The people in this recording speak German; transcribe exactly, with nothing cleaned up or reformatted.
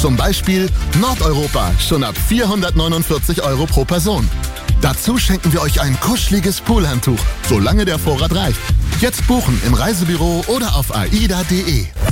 Zum Beispiel Nordeuropa schon ab vierhundertneunundvierzig Euro pro Person. Dazu schenken wir euch ein kuscheliges Poolhandtuch, solange der Vorrat reicht. Jetzt buchen im Reisebüro oder auf aida punkt de.